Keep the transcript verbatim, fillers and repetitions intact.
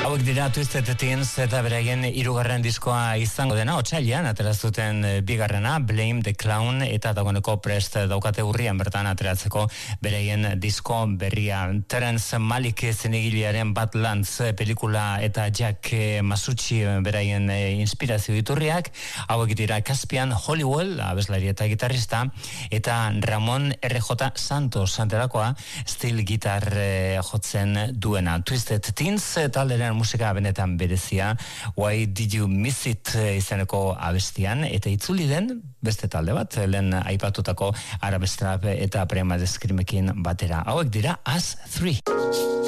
Hauek dira Twisted Teens eta beraien hirugarren diskoa izango dena, otsailean atera zuten bigarrena, Blame the Clown, eta dagoeneko prest daukate urrian bertan ateratzeko beraien disko berria. Terence Malick zenegilearen Badlands pelikula eta Jack Masucci beraien inspirazio iturriak, hauek dira Caspian Hollywell, abeslari eta gitarrista, eta Ramon R J Santos anterakoa steel gitar jotzen duena. Twisted Teens talderen musika benetan berezia, Why Did You Miss It izeneko abestian, eta itzuli den beste talde bat, lehen aipatutako Arab Strap eta Prema Screamekin batera. Hauek dira Us Three.